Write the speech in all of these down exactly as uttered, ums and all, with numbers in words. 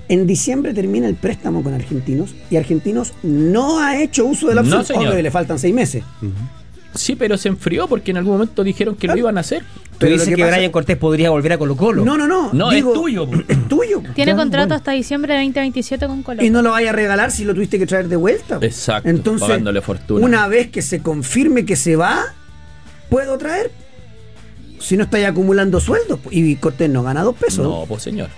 En diciembre termina el préstamo con Argentinos y Argentinos no ha hecho uso de la opción. No, señor. Obvio, le faltan seis meses. Uh-huh. Sí, pero se enfrió porque en algún momento dijeron que claro. lo iban a hacer. Tú dices que, que pasa... Brian Cortés podría volver a Colo-Colo. No, no, no. No, digo, es tuyo. Es tuyo. Tiene ya, contrato bueno. hasta diciembre de veinte veintisiete con Colo-Colo. Y no lo vaya a regalar si lo tuviste que traer de vuelta. Exacto, entonces, pagándole fortuna. Una vez que se confirme que se va, puedo traer. Si no estáis acumulando sueldos. Y Cortés no gana dos pesos. No, pues señor.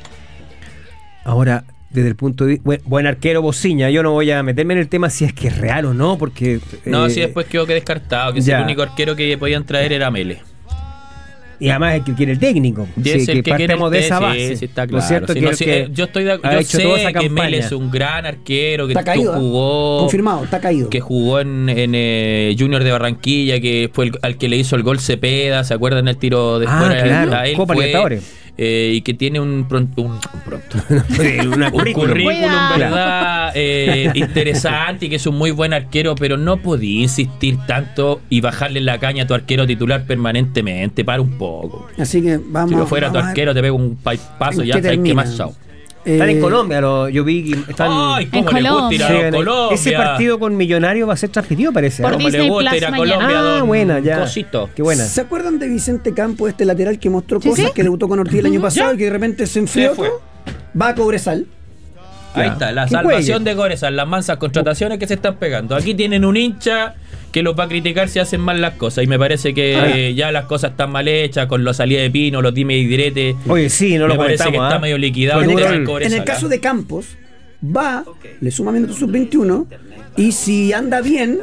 Ahora, desde el punto de vista... Buen, buen arquero Bociña, yo no voy a meterme en el tema si es que es real o no, porque... No, eh, si después quedó que descartado, que si el único arquero que podían traer era Mele. Y además el que quiere el técnico. Y Sí, es el que que quiere partamos el de esa sí, base. sí, está ¿No claro. es cierto? Sí, que no, el sí, que eh, yo estoy de, ha yo hecho toda sé esa que campaña. Mele es un gran arquero que Está caído, jugó... confirmado, está caído. Que jugó en, en eh, Junior de Barranquilla, que fue el, al que le hizo el gol Cepeda, ¿se acuerdan el tiro de Ah, fuera? claro, A él Copa fue, Libertadores. Eh, y que tiene un pronto, un, un pronto Una un currículum. currículum, Cuidado. verdad, eh, interesante y que es un muy buen arquero, pero no podía insistir tanto y bajarle la caña a tu arquero titular permanentemente. Para un poco. Así que vamos. Si no fuera tu vamos a ver arquero, te pego un paso en ya, qué sabes que termina. más chao. Están Eh, en Colombia, lo, yo vi que están... Ay, cómo En le gusta Colombia. ir a Sí, en- Colombia. ese partido con Millonario va a ser transmitido, parece. Por ¿eh? Cómo le Disney gusta Plus ir a mañana. Colombia, Ah, don buena, ya. Cosito. Qué buena. ¿Se acuerdan de Vicente Campos, este lateral que mostró Sí, cosas sí. que debutó con Ortiz el año pasado Ya. y que de repente se enfrió? Se fue. todo? Va a Cobresal. Ahí Ya. está, la Que salvación juegue. de Cobresal, las mansas contrataciones que se están pegando. Aquí tienen un hincha que los va a criticar si hacen mal las cosas. Y me parece que Ah. eh, ya las cosas están mal hechas, con la salida de Pino, los dimes y diretes. Oye, sí, no me lo parece que comentamos. está ¿ah? medio liquidado Fue el duro tema el- de Cobresal, En el caso ¿ah? de Campos, va, le suma minutos sub veintiuno y si anda bien,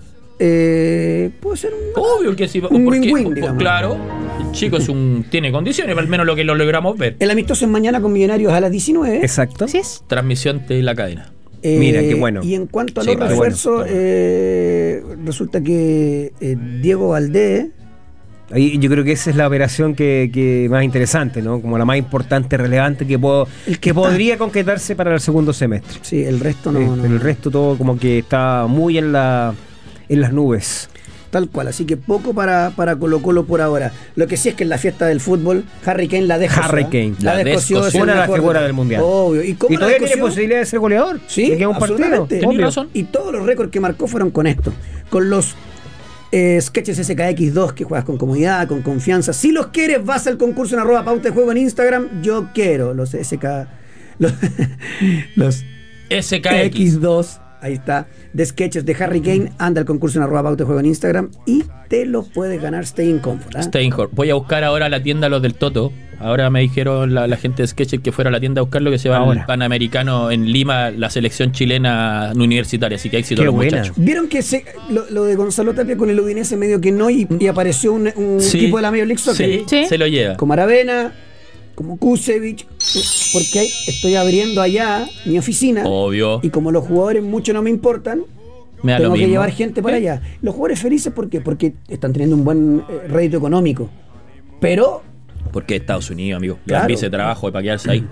eh, puede ser un... Obvio que sí. Un porque, win-win, pues, digamos. claro, el chico es un, tiene condiciones, al menos lo que lo logramos ver. El amistoso es mañana con Millonarios a las diecinueve. Exacto. Así es. Transmisión de la cadena. Eh, Mira, qué bueno. Y en cuanto a Sí, los qué refuerzos, bueno, qué bueno. eh, resulta que eh, Diego Valdés, Ahí yo creo que esa es la operación que, que más interesante, ¿no? Como la más importante, relevante que puedo, El que que podría concretarse para el segundo semestre. sí, el resto no, Eh, no- pero el resto todo como que está muy en la en las nubes. tal cual, así que poco para, para Colo Colo por ahora. Lo que sí es que en la fiesta del fútbol, Harry Kane la descoció. Harry ¿eh? Kane. La, La descoció, descoció. es el Una de las mejor figuras de- del Mundial. Obvio. ¿Y cómo Y la todavía tiene descoció? posibilidad de ser goleador. Sí, Le queda un partido. absolutamente. Tenés obvio. razón. Y todos los récords que marcó fueron con esto. Con los eh, sketches S K X dos que juegas con comodidad, con confianza. Si los quieres, vas al concurso en arroba pauta de juego en Instagram. Yo quiero los S K... Los, los S K X. X dos. Ahí está. De sketches de Harry Kane. Anda al concurso en arroba pauta de juego en Instagram. Y te lo puedes ganar Staying Comfort. ¿ah? Steinhorn. Voy a buscar ahora la tienda los del Toto. Ahora me dijeron la, la gente de Sketches que fuera a la tienda a buscarlo, que se va Ahora. al Panamericano en Lima, la selección chilena universitaria. Así que éxito Qué a los buena. muchachos. ¿Vieron que se, lo, lo de Gonzalo Tapia con el Udinese medio que no y, y apareció un, un Sí. tipo de la Major League Soccer? Sí, Sí. se lo lleva. Como Aravena, como Kusevich, porque hay- estoy abriendo allá mi oficina Obvio. y como los jugadores mucho no me importan, Me da tengo lo que mismo. llevar gente para allá. Los jugadores felices, ¿por qué? Porque están teniendo un buen eh, rédito económico. Pero Porque Estados Unidos, amigo. Claro. Gran vice trabajo para quedarse ahí.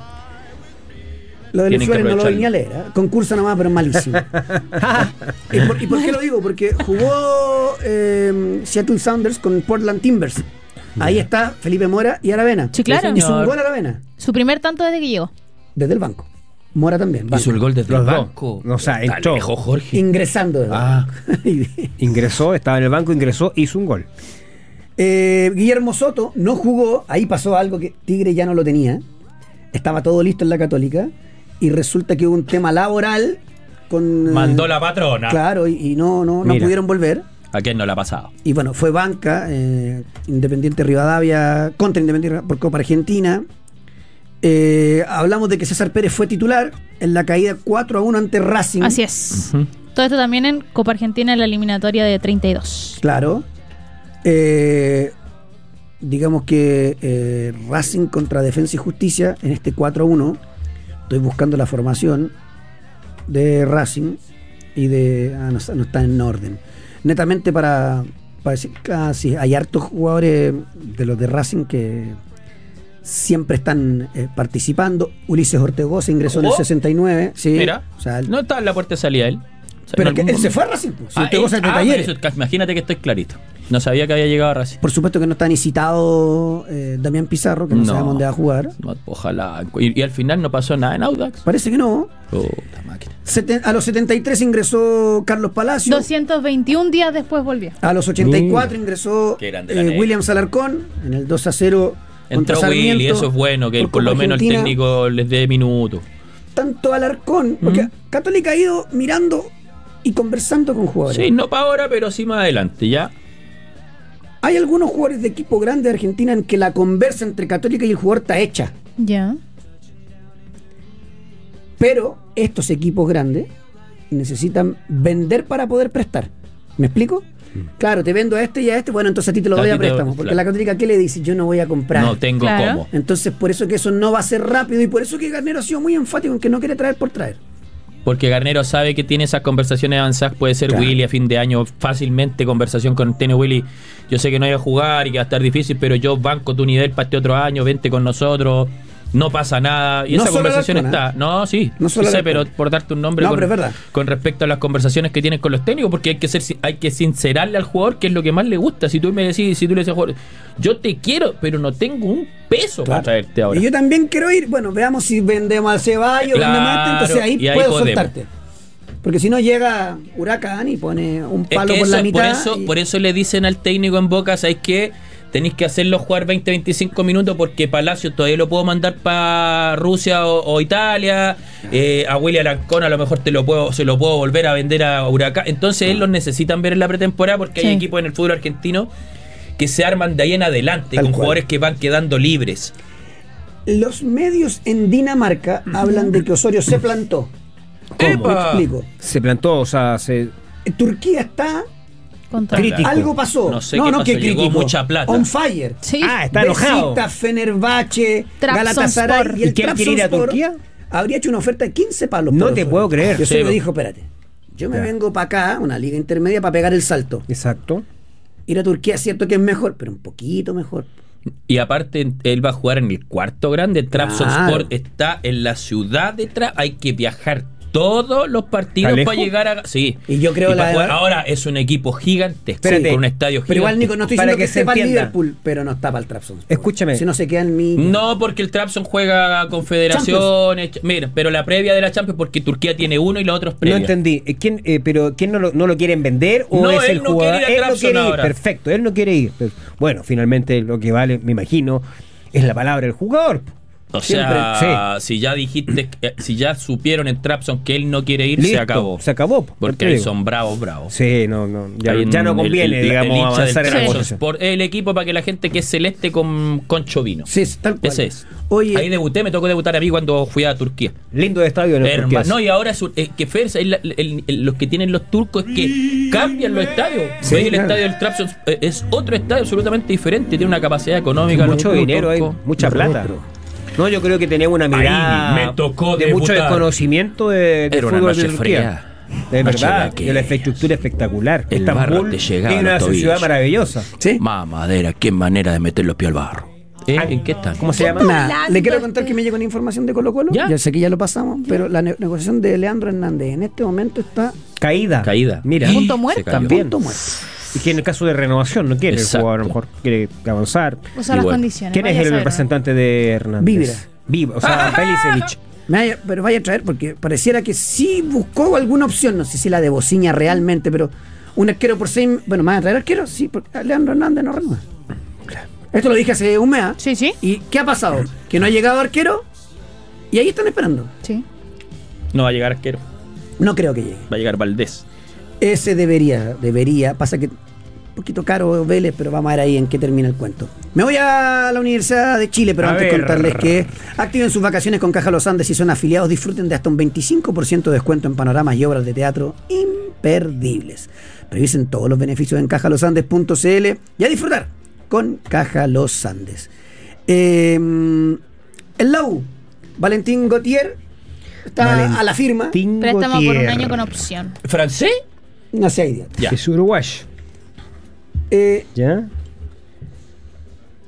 lo de los Tienen que Suárez no lo aprovecharlo. venía a leer, ¿eh? Concursa nomás, pero es malísimo. ¿Y, por, y por qué lo digo? Porque jugó eh, Seattle Sounders con Portland Timbers. Ahí está Felipe Mora y Aravena. Sí, claro. Hizo un señor. gol Aravena, Su primer tanto desde que llegó. desde el banco. Mora también. Hizo el gol desde Los el dos. banco. O sea, Está entró. lejos, Jorge. Ingresando. desde el Ah. banco. Ingresó, estaba en el banco, ingresó, hizo un gol. Eh, Guillermo Soto no jugó, ahí pasó algo que Tigre ya no lo tenía. Estaba todo listo en la Católica y resulta que hubo un tema laboral con... eh, Mandó la patrona. Claro, y, y no, no, no Mira. pudieron volver. ¿A quién no le ha pasado? Y bueno, fue banca, eh, Independiente Rivadavia, contra Independiente por Copa Argentina. Eh, hablamos de que César Pérez fue titular en la caída cuatro a uno ante Racing. Así es. Todo esto también en Copa Argentina en la eliminatoria de treinta y dos. Claro. Eh, digamos que eh, Racing contra Defensa y Justicia en este cuatro a uno. Estoy buscando la formación de Racing y de... Ah, no, no está en orden. Netamente para, para decir... Ah, sí, hay hartos jugadores de los de Racing que siempre están eh, participando. Ulises Ortegoza ingresó en el ¿Jugó? sesenta y nueve. Sí, Mira, o sea, no estaba en la puerta de salida él. O sea, Pero en que algún él se momento- fue a Racing. Pues, si Ah, usted eh, goza de ah, talleres. pero eso, imagínate que estoy clarito. No sabía que había llegado a Racing. Por supuesto que no está ni citado eh, Damián Pizarro, que no, No. sabemos dónde va a jugar. No, ojalá. Y, y al final no pasó nada en Audax. Parece que no. Puta máquina. Seten- a los setenta y tres ingresó Carlos Palacio. doscientos veintiún días después volvió. A los ochenta y cuatro Mira. ingresó Qué grande la eh, negra. Williams Alarcón en el dos a cero. Entró contra Willy, Sarmiento, eso es bueno, que por por lo Copa menos el Argentina. técnico les dé minutos. Tanto Alarcón, porque Mm. Católica ha ido mirando y conversando con jugadores. Sí, no para ahora, pero sí más adelante, ya. Hay algunos jugadores de equipo grande de Argentina en que la conversa entre Católica y el jugador está hecha. Ya. Pero estos equipos grandes necesitan vender para poder prestar. ¿Me explico? Claro, te vendo a este y a este, bueno, entonces a ti te lo A doy ti a te- préstamo. Porque claro. la Católica, ¿qué le dice? Yo no voy a comprar. No tengo Claro. cómo. Entonces, por eso que eso no va a ser rápido y por eso que Garnero ha sido muy enfático en que no quiere traer por traer. Porque Garnero sabe que tiene esas conversaciones avanzadas. Puede ser Claro. Willy a fin de año, fácilmente conversación con Tene Willy. Yo sé que no hay a jugar y que va a estar difícil, pero yo banco tu nivel para este otro año, vente con nosotros. No pasa nada. Y No esa solo conversación Alarcón, está. ¿eh? No, sí. No sí solo sé, Alarcón. pero por darte un nombre No, con, pero es verdad. con respecto a las conversaciones que tienen con los técnicos, porque hay que ser hay que sincerarle al jugador qué es lo que más le gusta. Si tú me decís, si tú le dices al jugador, yo te quiero, pero no tengo un peso para Claro. traerte ahora. Y yo también quiero ir. Bueno, veamos si vendemos al Ceballos, Claro, vendemos a este, entonces ahí, y ahí puedo podemos. soltarte. Porque si no llega Huracán y pone un Es palo que por eso- la mitad. por eso, y- por eso le dicen al técnico en Boca, ¿sabes qué? Tenéis que hacerlo jugar veinte a veinticinco minutos porque Palacio todavía lo puedo mandar para Rusia o, o Italia. Eh, a Willy Alarcón a lo mejor te lo puedo, se lo puedo volver a vender a Huracán. Entonces él los necesitan ver en la pretemporada porque Sí. hay equipos en el fútbol argentino que se arman de ahí en adelante Tal con cual. jugadores que van quedando libres. Los medios en Dinamarca hablan de que Osorio se plantó. ¿Cómo? Me explico. Se plantó, o sea, se... Turquía está. Contra. Crítico. Algo pasó. No sé qué pasó, que llegó crítico. mucha plata. On fire. Sí. Ah, está enojado. Besiktas, Fenerbahce, Trabzonspor. Galatasaray y el ¿Y quién quiere ir a Trabzonspor Turquía? Habría hecho una oferta de quince palos. No por te Osorio. puedo creer. Y Osorio Sí, dijo, espérate, yo me Ya. vengo para acá, una liga intermedia, para pegar el salto. Exacto. Ir a Turquía es cierto que es mejor, pero un poquito mejor. Y aparte, él va a jugar en el cuarto grande. El Trabzonspor Claro. está en la ciudad de Tra. Hay que viajar todos los partidos ¿Está para lejos? llegar a. Sí. Y yo creo para la- jugar- ahora es un equipo gigantesco. Espérate, con un estadio Pero igual, gigante. Nico, no estoy Para diciendo que, que se esté para el entienda. Liverpool, pero no está para el Trabzonspor. Escúchame. Si no se queda en mi. No, porque el Trabzon juega confederaciones. ch- Mira, pero la previa de la Champions, porque Turquía tiene uno y los otros No previa. entendí. Eh, ¿Quién, eh, pero ¿quién no lo, no lo quieren vender o No, es él el no jugador? quiere ir a él no Trabzon quiere ir. ahora. Perfecto, él no quiere ir. Pero, bueno, finalmente lo que vale, me imagino, es la palabra del jugador. O Siempre, sea, si ya dijiste, eh, si ya supieron en Trabzon que él no quiere ir, se Listo, acabó. Se acabó. po, Porque te ahí digo. son bravos, bravos. Sí, no, no. Ya, Ahí en ya no el- conviene, el- el digamos, hincha avanzar del en la Trabzon conversación. Sport, el equipo para que la gente que es celeste con, con chovino. Sí, es tal cual. Ese es. Oye, Ahí debuté, me tocó debutar a mí cuando fui a Turquía. Lindo estadio en el Hermano, Turquías. no, y ahora es un- eh, que Fer, es la- el- el- los que tienen los turcos es que cambian los estadios. Sí, Veis el claro. estadio del Trabzon, eh, es otro estadio absolutamente diferente, tiene una capacidad económica. Mucho los dinero, hay turcos. mucha plata. Retro. No, yo creo que tenía una mirada me tocó de mucho debutar. desconocimiento de, del Era una fútbol noche de Turquía. fría. De Noche verdad, de de la aquellas. infraestructura espectacular. El barro Estambul te llegaba es a una los ciudad tobillos. maravillosa. ¿sí? Mamadera, qué manera de meter los pies al barro. ¿Eh? Ah, ¿En qué están? ¿Cómo se llama? Nada, le quiero contar que me llegó una información de Colo Colo. ¿Ya? Ya sé que ya lo pasamos, pero la ne- negociación de Leandro Hernández en este momento está Caída. Caída. Mira. Punto Se muerto. cayó. También. punto muerto. Y que en el caso de renovación no quiere el Exacto. jugador, a lo mejor quiere avanzar. O sea, Y las bueno. condiciones. ¿Quién es vaya a el saber, representante de Hernández? Vibra. Vibra, o sea, Pelicevich. Me vaya- pero vaya a traer, porque pareciera que sí buscó alguna opción, no sé si la de Bociña realmente, pero un arquero por seis. Bueno, ¿me van a traer arquero? Sí, porque Leandro Hernández no renueva. Esto lo dije hace un mes. ¿ah? ¿no? Sí, sí. ¿Y qué ha pasado? Que no ha llegado arquero y ahí están esperando. Sí. No va a llegar arquero, No creo que llegue. va a llegar Valdés. Ese debería, debería. Pasa que un poquito caro Vélez, pero vamos a ver ahí en qué termina el cuento. Me voy a la Universidad de Chile, pero A antes ver. contarles que activen sus vacaciones con Caja Los Andes y son afiliados, disfruten de hasta un veinticinco por ciento de descuento en panoramas y obras de teatro imperdibles. Revisen todos los beneficios en caja los andes punto c l y a disfrutar con Caja Los Andes. Eh, el L A U, Valentín Gautier, está a la firma. Valentín Préstamo por un Gautier. año con opción. ¿Francés? No sea idiota. Ya. Es uruguayo. Eh, ¿Ya?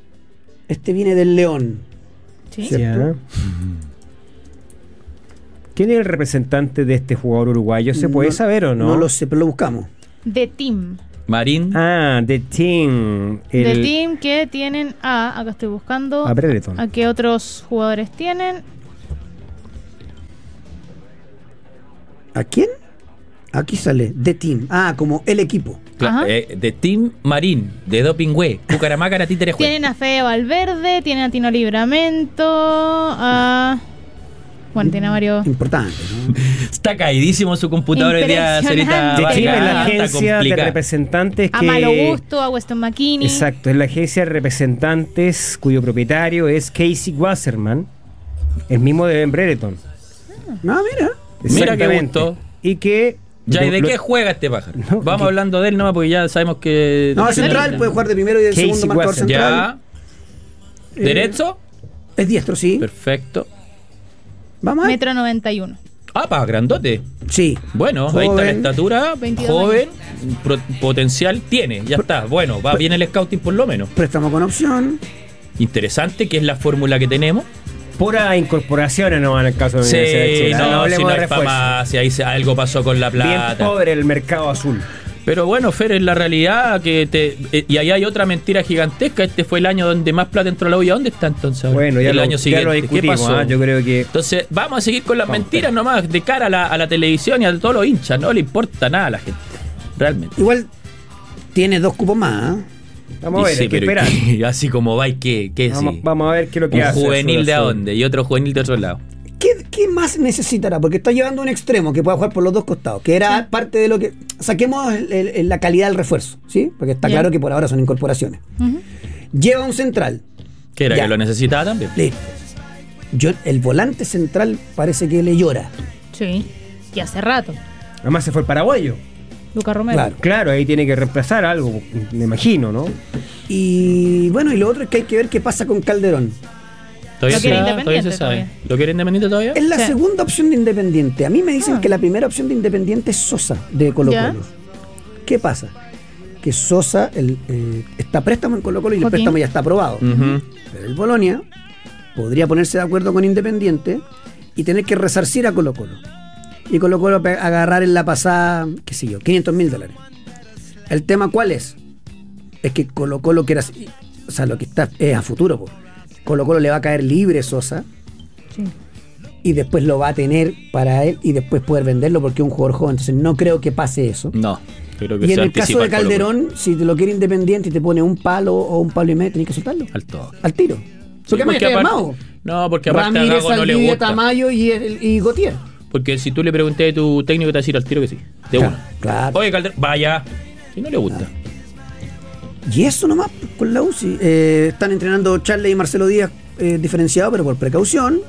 este viene del León. Sí. ¿Cierto? Ya. ¿Quién es el representante de este jugador uruguayo? ¿Se puede No- saber o no? No lo sé, pero lo buscamos. The Team. Marín. Ah, The Team. El, The Team que tienen a, acá estoy buscando, A Brereton. a qué otros jugadores tienen. ¿A quién? Aquí sale The Team. Ah, como el equipo. Cla- Ajá. eh, de Team Marín, de Dopingüe, Cucaramácara, Títere Juez. Tienen a Fede Valverde, tienen a Tino Libramento, a... Bueno, tiene a varios... Importante, ¿no? Está caidísimo su computador hoy día, Cerita. The Impresionante. Team es la Está agencia de complicada. representantes A que... Malo Gusto, a Weston McKinney. Exacto, es la agencia de representantes cuyo propietario es Casey Wasserman, el mismo de Ben Brereton. No, mira. Mira qué Exactamente. gusto. Y que... Ya, ¿y de lo- qué juega este pájaro? No, Vamos que- hablando de él nomás porque ya sabemos que... No, central, puede jugar de primero y de Casey segundo marcador Watson. central. Ya. ¿Derecho? Es diestro, sí. Perfecto. Vamos a ver. Metro noventa y uno. Ah, pa, grandote. Sí. Bueno, ahí está la Joven. estatura, veintidós joven, pro- potencial tiene, ya está. Bueno, va bien el scouting por lo menos. Préstamo con opción. Interesante, que es la fórmula que tenemos. Pura incorporaciones no en el caso de Sí, Universidad de Chile. no, si hablemos no de hay refuerzo. fama, si ahí se- algo pasó con la Bien plata. pobre el mercado azul. Pero bueno, Fer, es la realidad que te... eh, y ahí hay otra mentira gigantesca. Este fue el año donde más plata entró a la olla. ¿Dónde está entonces ahora? Bueno, ya el lo, año ya siguiente. lo ¿Qué discutimos. pasó? ¿ah? Yo creo que... Entonces, vamos a seguir con las Vamos. mentiras nomás, de cara a la, a la televisión y a todos los hinchas. No le importa nada a la gente. Realmente. Igual tiene dos cupos más. ¿eh? Vamos a ver, Dice, hay que pero esperar. ¿qué? Así como va y qué, qué Vamos, sí? vamos a ver qué es lo que Un hace. juvenil Azul de a Azul. dónde y otro juvenil de otro lado. ¿Qué, ¿Qué más necesitará? Porque está llevando un extremo que pueda jugar por los dos costados, que era parte de lo que... Saquemos el- el- la calidad del refuerzo, ¿sí? Porque está Ya. claro que por ahora son incorporaciones. Ujú. Lleva un central. Que era Ya. que lo necesitaba también. Listo. Yo, el volante central parece que le llora. Sí. Y hace rato. Además se fue el paraguayo. Lucas Romero. Claro. Claro, ahí tiene que reemplazar algo, me imagino, ¿no? Y bueno, y lo otro es que hay que ver qué pasa con Calderón. Todavía Lo se quiere sabe, todavía Independiente se sabe. todavía. ¿Lo quiere Independiente todavía? Es la Sí. segunda opción de Independiente. A mí me dicen Ah. que la primera opción de Independiente es Sosa, de Colo Ya. Colo. ¿Qué pasa? Que Sosa el, eh, está préstamo en Colo Colo y el Joaquín. préstamo ya está aprobado. Ujú. Pero el Bolonia podría ponerse de acuerdo con Independiente y tener que resarcir a Colo Colo. Y Colo Colo pe- agarrar en la pasada, qué sé yo, quinientos mil dólares. ¿El tema cuál es? Es que Colo Colo quiera... O sea, lo que está es a futuro. Po. Colo Colo le va a caer libre Sosa Sí. y después lo va a tener para él y después poder venderlo porque es un jugador joven. Entonces no creo que pase eso. No, creo que Y en se el caso anticipa de el Colo-Colo. Calderón, si te lo quiere Independiente y te pone un palo o un palo y medio, tenés que soltarlo. Al todo. Al tiro. Sí, Porque me porque está aparte- armado. No, porque aparte a Ramírez, Gago no le Saldivia, gusta. Tamayo y, el- y Gautier. Porque si tú le pregunté a tu técnico, te va a decir al tiro que sí. De Claro, una. claro. Oye, Calderón, vaya. Si no le gusta. Y eso nomás pues, con la U C I. Eh, están entrenando Charles y Marcelo Díaz eh, diferenciado, pero por precaución.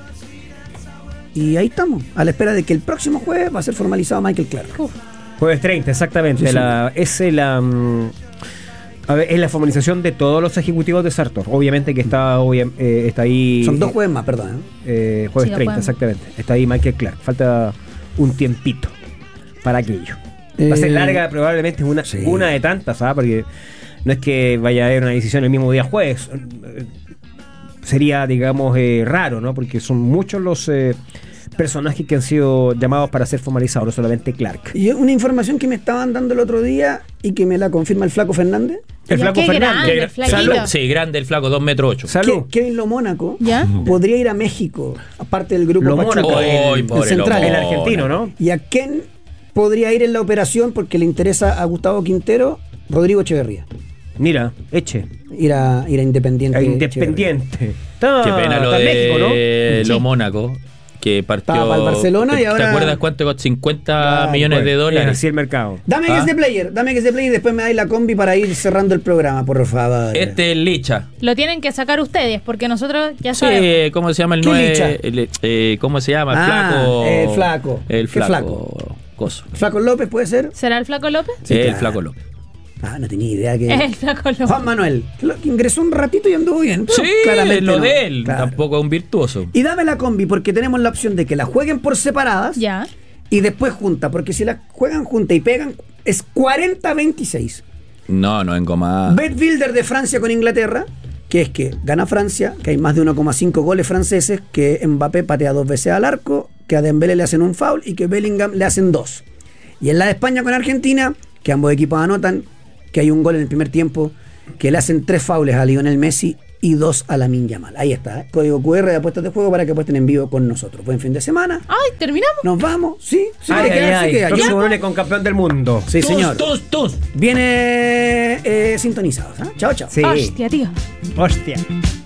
Y ahí estamos, a la espera de que el próximo jueves va a ser formalizado Michael Clark. Uf. Jueves treinta, exactamente. Sí, sí. La, es la, mm, a ver, es la formalización de todos los ejecutivos de Sartor. Obviamente que está, obvia- eh, está ahí. Son dos jueves más, perdón. ¿eh? eh, jueves Sí, dos treinta, jueves. exactamente. Está ahí Michael Clark. Falta un tiempito para aquello. Va a ser Eh, larga, probablemente una, sí. una de tantas, ¿sabes? Porque no es que vaya a haber una decisión el mismo día jueves. Eh, Sería, digamos, eh, raro, ¿no? Porque son muchos los eh, personajes que han sido llamados para ser formalizados, no solamente Clark. Y una información que me estaban dando el otro día y que me la confirma el Flaco Fernández. El Ya, Flaco qué Fernández. grande, Qué el gra- flaquito. Salud. Sí, grande el flaco, dos metros ocho. Salud. Que Kevin Lo Mónaco ¿Ya? podría ir a México, aparte del grupo Lo Pachuca, Mónaco, Ay, el, pobre el Lo central. El Mónaco. argentino, ¿no? ¿Y a quién podría ir en la operación porque le interesa a Gustavo Quintero? Rodrigo Echeverría. Mira, eche. Ir a, ir a Independiente. A Echeverría. Independiente. Está, Qué pena lo está en de México, ¿no? lo Sí. Mónaco, que partió. Estaba para el Barcelona y ¿Te ahora- acuerdas cuánto costó? cincuenta Claro, millones de Es dólares. así el mercado. Dame que Ah. es de player, dame que es de player y después me dais la combi para ir cerrando el programa, por favor. Este es Licha. Lo tienen que sacar ustedes porque nosotros ya sabemos. Sí, ¿cómo se llama el ¿Qué Licha? nueve? Eh, ¿Cómo se llama? El Ah, flaco. el flaco. El ¿Qué flaco. flaco? Coso. Flaco López puede ser. ¿Será el Flaco López? Sí, el claro. flaco López. Ah, no tenía idea que. Es el Flaco López. Juan Manuel, que ingresó un ratito y anduvo bien. pero Sí, claramente lo no. de él. Claro. Tampoco es un virtuoso. Y dame la combi porque tenemos la opción de que la jueguen por separadas Ya. y después junta, porque si la juegan junta y pegan es cuarenta a veintiséis. No, no vengo más. Bet Builder de Francia con Inglaterra, que es que gana Francia, que hay más de uno coma cinco goles franceses, que Mbappé patea dos veces al arco, que a Dembélé le hacen un foul y que Bellingham le hacen dos. Y en la de España con Argentina, que ambos equipos anotan, que hay un gol en el primer tiempo, que le hacen tres faules a Lionel Messi y dos a Lamine Yamal. Ahí está, ¿eh? Código cu erre de apuestas de juego para que apuesten en vivo con nosotros. Buen fin de semana. Ay, terminamos. Nos vamos, sí, sí, Ay, hay que ay, quedar, sí ay. queda. Próximo Ya. lunes con campeón del mundo. Sí, señor. Tus, tus, tus. Viene eh, sintonizados. ¿eh? Chao, chao. Sí. Hostia, tío. Hostia.